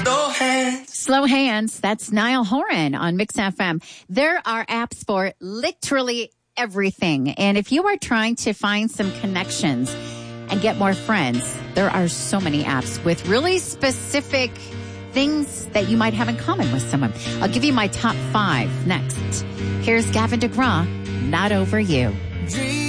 Slow Hands, that's Niall Horan on Mix FM. There are apps for literally everything. And if you are trying to find some connections and get more friends, there are so many apps with really specific things that you might have in common with someone. I'll give you my top 5 next. Here's Gavin DeGraw, Not Over You.